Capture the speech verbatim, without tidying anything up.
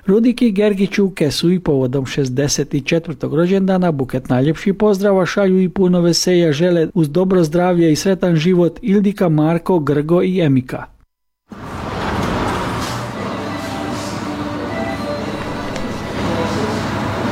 Rudiki Gergiću Kesu i povodom šezdeset četvrtog rođendana buket najljepših pozdrava šalju i puno veselja žele uz dobro zdravlje i sretan život Ildika, Marko, Grgo i Emika.